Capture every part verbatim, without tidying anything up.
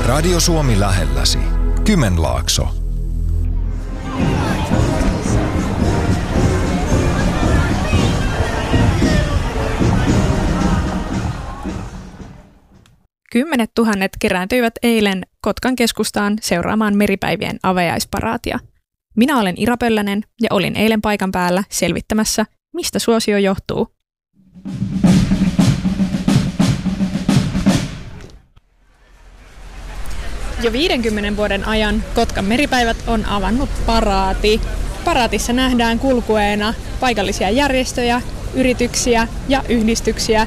Radio Suomi lähelläsi. Kymenlaakso. Kymmenet tuhannet kerääntyivät eilen Kotkan keskustaan seuraamaan meripäivien avajaisparatia. Minä olen Ira Pöllänen ja olin eilen paikan päällä selvittämässä, mistä suosio johtuu. Jo viidenkymmenen vuoden ajan Kotkan meripäivät on avannut paraati. Paraatissa nähdään kulkueena paikallisia järjestöjä, yrityksiä ja yhdistyksiä.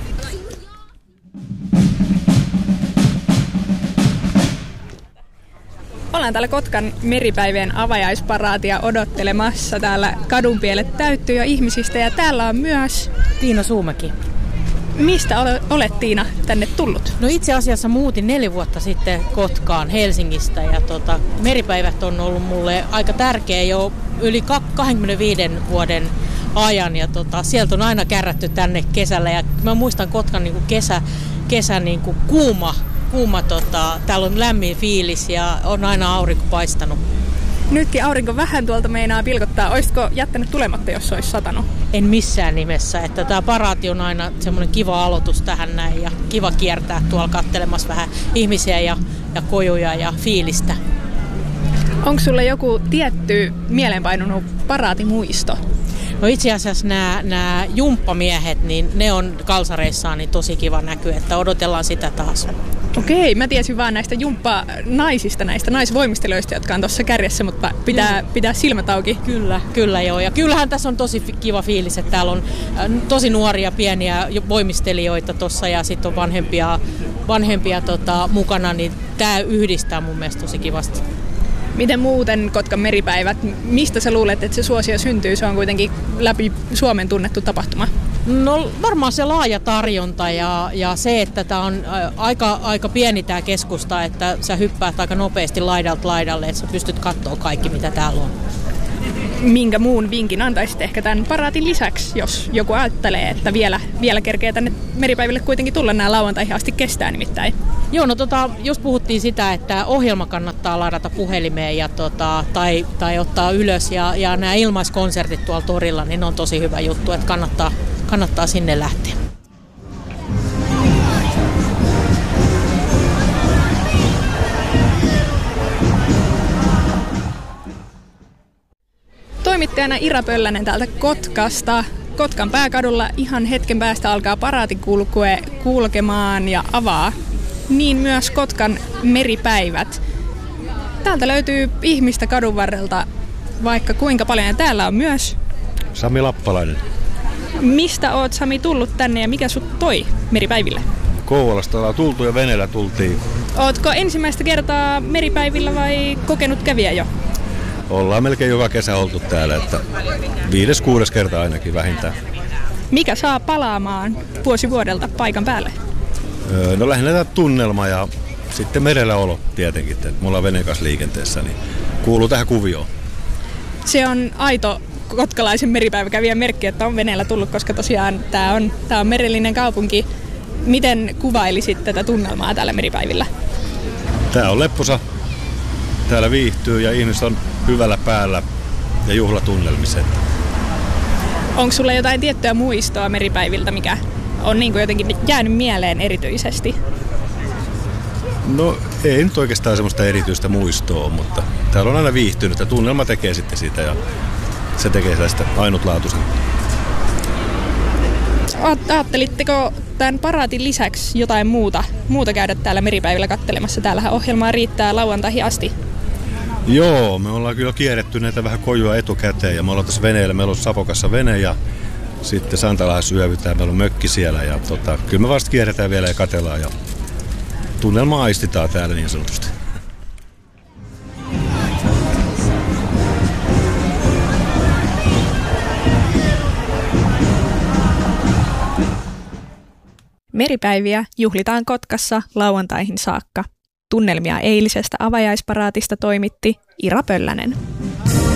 Ollaan täällä Kotkan meripäivien avajaisparaatia odottelemassa. Täällä kadunpielet täyttyy jo ihmisistä ja täällä on myös Tiina Suumäki. Mistä olet, Tiina, tänne tullut? No itse asiassa muutin neljä vuotta sitten Kotkaan Helsingistä ja tota, meripäivät on ollut mulle aika tärkeä jo yli kaksikymmentäviisi vuoden ajan ja tota, sieltä on aina kärrätty tänne kesällä ja mä muistan Kotkan niin kuin kesä, kesä niin kuin kuuma, kuuma tota, täällä on lämmin fiilis ja on aina aurinko paistanut. Nytkin aurinko vähän tuolta meinaa pilkottaa. Olisitko jättänyt tulematta, jos olisi satanut? En missään nimessä. Että tämä paraati on aina semmoinen kiva aloitus tähän näin ja kiva kiertää tuolla katselemassa vähän ihmisiä ja, ja kojuja ja fiilistä. Onko sulle joku tietty mieleenpainunut paraatimuisto? No itse asiassa nämä, nämä jumppamiehet, niin ne on kalsareissaan niin tosi kiva näkyä, että odotellaan sitä taas. Okei, mä tiesin vaan näistä jumppa-naisista, näistä naisvoimistelijoista, jotka on tuossa kärjessä, mutta pitää, pitää silmät auki. Kyllä, kyllä joo. Ja kyllähän tässä on tosi kiva fiilis, että täällä on tosi nuoria, pieniä voimistelijoita tuossa ja sitten on vanhempia, vanhempia tota, mukana, niin tämä yhdistää mun mielestä tosi kivasti. Miten muuten Kotkan meripäivät, mistä sä luulet, että se suosio syntyy? Se on kuitenkin läpi Suomen tunnettu tapahtuma. No varmaan se laaja tarjonta ja, ja se, että tämä on aika, aika pieni tämä keskusta, että sä hyppäät aika nopeasti laidalta laidalle, että sä pystyt katsoa kaikki, mitä täällä on. Minkä muun vinkin antaisit ehkä tämän paraatin lisäksi, jos joku ajattelee, että vielä, vielä kerkeä tänne meripäiville kuitenkin tulla, nämä lauantaihin asti kestää nimittäin? Joo, no tota, jos puhuttiin sitä, että ohjelma kannattaa ladata puhelimeen ja, tota, tai, tai ottaa ylös ja, ja nämä ilmaiskonsertit tuolla torilla, niin ne on tosi hyvä juttu, että kannattaa, kannattaa sinne lähteä. Toimittajana Ira Pöllänen täältä Kotkasta. Kotkan pääkadulla ihan hetken päästä alkaa paraatikulkue kulkemaan ja avaa. Niin myös Kotkan meripäivät. Täältä löytyy ihmistä kadun varrelta vaikka kuinka paljon. Ja täällä on myös Sami Lappalainen. Mistä oot, Sami, tullut tänne ja mikä sut toi meripäiville? Kouvolasta ollaan tultu ja veneellä tultiin. Ootko ensimmäistä kertaa meripäivillä vai kokenut kävijä jo? Ollaan melkein joka kesä oltu täällä, että viides, kuudes kerta ainakin vähintään. Mikä saa palaamaan vuosi vuodelta paikan päälle? Öö, no lähinnä tämä tunnelma ja sitten merellä olo tietenkin, että me ollaan veneen kanssa liikenteessä, niin kuuluu tähän kuvioon. Se on aito kotkalaisen meripäiväkävijän merkki, että on veneellä tullut, koska tosiaan tämä on, tämä on merellinen kaupunki. Miten kuvailisit tätä tunnelmaa täällä meripäivillä? Tää on lepposa. Täällä viihtyy ja ihmiset on hyvällä päällä ja juhlatunnelmissa. Onko sulla jotain tiettyä muistoa meripäiviltä, mikä on niin kuin jotenkin jäänyt mieleen erityisesti? No ei nyt oikeastaan semmoista erityistä muistoa, mutta täällä on aina viihtynyt ja tunnelma tekee sitten sitä ja se tekee sitä ainutlaatuisen. Ajattelitteko tämän paraatin lisäksi jotain muuta, muuta käydä täällä meripäivillä katselemassa? Täällähän ohjelmaa riittää lauantaihin asti. Joo, me ollaan kyllä kierretty näitä vähän kojuja etukäteen ja me ollaan tässä veneellä. Meillä on Sapokassa vene ja sitten Santalahan syövytään. Meillä on mökki siellä ja tota, kyllä me vasta kierretään vielä ja katsellaan ja tunnelma aistitaan täällä niin sanotusti. Meripäiviä juhlitaan Kotkassa lauantaihin saakka. Tunnelmia eilisestä avajaisparaatista toimitti Ira Pöllänen.